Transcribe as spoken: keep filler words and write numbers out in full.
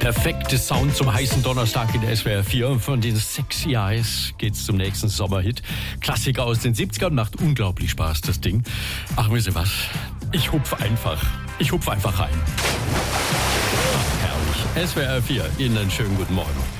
perfekte Sound zum heißen Donnerstag in der S W R vier. Von den Sexy Eyes geht's zum nächsten Sommerhit. Klassiker aus den siebzigern, macht unglaublich Spaß, das Ding. Ach, wisst ihr was? Ich hupf einfach. Ich hupf einfach rein. Ach, herrlich. S W R vier, Ihnen einen schönen guten Morgen.